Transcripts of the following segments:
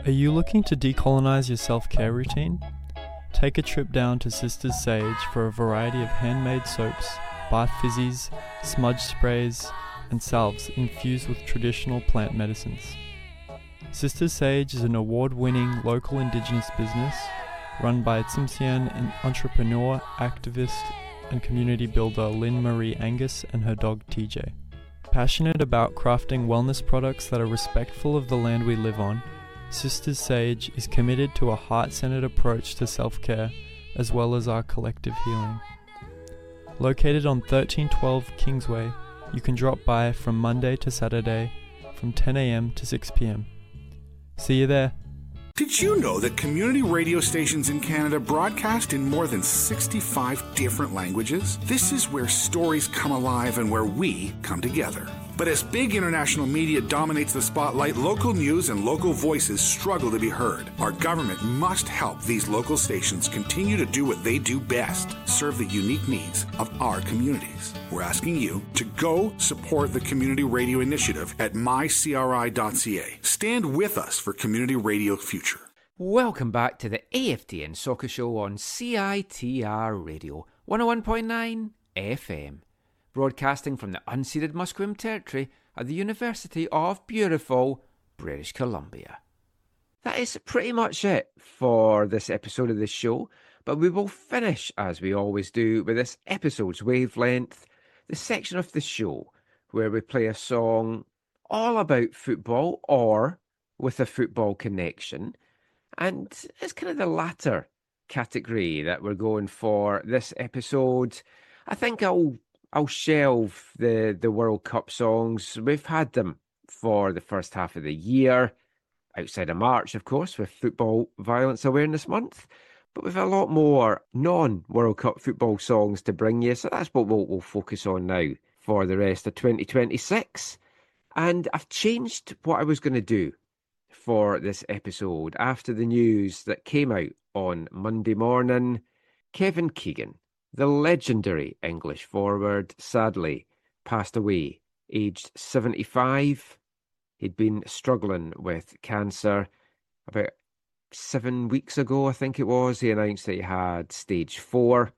Are you looking to decolonize your self-care routine? Take a trip down to Sisters Sage for a variety of handmade soaps, bath fizzies, smudge sprays, and salves infused with traditional plant medicines. Sisters Sage is an award-winning local indigenous business run by Tsimshian entrepreneur, activist, and community builder Lynn Marie Angus and her dog TJ. Passionate about crafting wellness products that are respectful of the land we live on, Sisters Sage is committed to a heart-centered approach to self-care as well as our collective healing. Located on 1312 Kingsway, you can drop by from Monday to Saturday from 10 a.m. to 6 p.m. See you there. Did you know that community radio stations in Canada broadcast in more than 65 different languages? This is where stories come alive and where we come together. But as big international media dominates the spotlight, local news and local voices struggle to be heard. Our government must help these local stations continue to do what they do best, serve the unique needs of our communities. We're asking you to go support the Community Radio Initiative at mycri.ca. Stand with us for Community Radio Future. Welcome back to the AFTN Soccer Show on CITR Radio 101.9 FM. Broadcasting from the unceded Musqueam Territory at the University of beautiful British Columbia. That is pretty much it for this episode of the show, but we will finish, as we always do, with this episode's wavelength, the section of the show where we play a song all about football or with a football connection, and it's kind of the latter category that we're going for this episode. I think I'll shelve the World Cup songs. We've had them for the first half of the year, outside of March, of course, with Football Violence Awareness Month. But we've a lot more non-World Cup football songs to bring you, so that's what we'll focus on now for the rest of 2026. And I've changed what I was going to do for this episode after the news that came out on Monday morning. Kevin Keegan, the legendary English forward, sadly passed away, aged 75. He'd been struggling with cancer. About 7 weeks ago, I think it was, he announced that he had stage 4.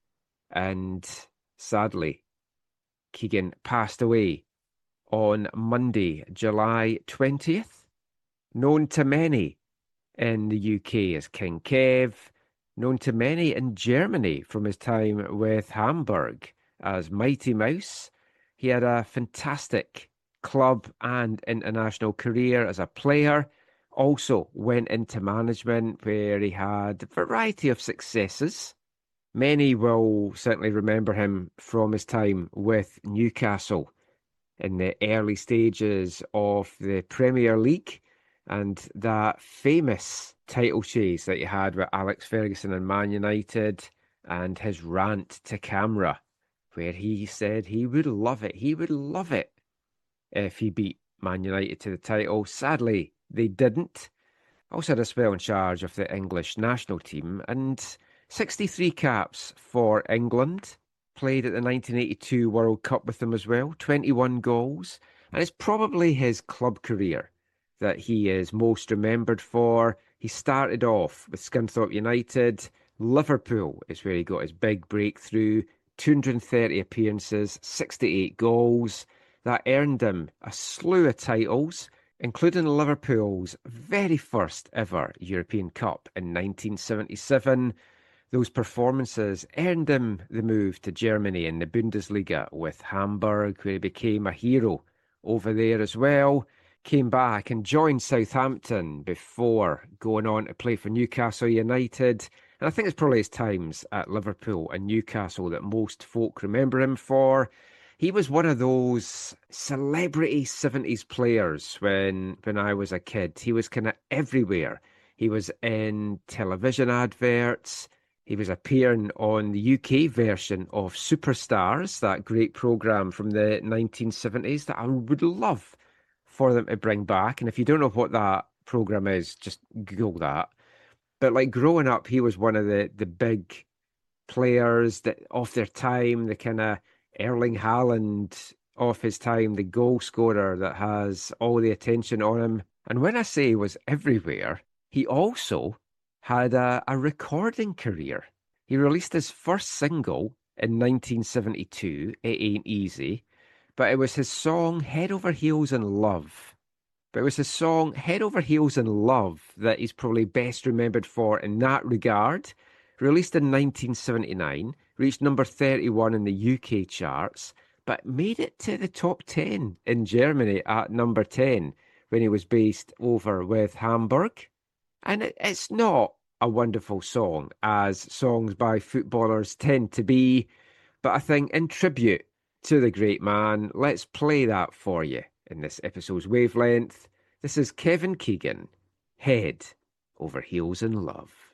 And sadly, Keegan passed away on Monday, July 20th. Known to many in the UK as King Kev, known to many in Germany from his time with Hamburg as Mighty Mouse. He had a fantastic club and international career as a player. Also went into management where he had a variety of successes. Many will certainly remember him from his time with Newcastle in the early stages of the Premier League and that famous title chase that he had with Alex Ferguson and Man United, and his rant to camera where he said he would love it if he beat Man United to the title. Sadly, they didn't. Also had a spell in charge of the English national team and 63 caps for England. Played at the 1982 World Cup with them as well, 21 goals. And it's probably his club career that he is most remembered for. He started off with Scunthorpe United. Liverpool is where he got his big breakthrough. 230 appearances, 68 goals. That earned him a slew of titles, including Liverpool's very first ever European Cup in 1977. Those performances earned him the move to Germany in the Bundesliga with Hamburg, where he became a hero over there as well. Came back and joined Southampton before going on to play for Newcastle United. And I think it's probably his times at Liverpool and Newcastle that most folk remember him for. He was one of those celebrity 70s players when I was a kid. He was kind of everywhere. He was in television adverts. He was appearing on the UK version of Superstars, that great programme from the 1970s that I would love for them to bring back. And if you don't know what that programme is, just Google that. But like growing up, he was one of the big players that of their time, the kind of Erling Haaland of his time, the goal scorer that has all the attention on him. And when I say he was everywhere, He also had a recording career. He released his first single in 1972, It Ain't Easy, but it was his song Head Over Heels in Love. But it was his song Head Over Heels in Love that he's probably best remembered for in that regard. Released in 1979, reached number 31 in the UK charts, but made it to the top 10 in Germany at number 10 when he was based over with Hamburg. And it's not a wonderful song, as songs by footballers tend to be, but I think in tribute to the great man, let's play that for you in this episode's Wavelength. This is Kevin Keegan, Head Over Heels in Love.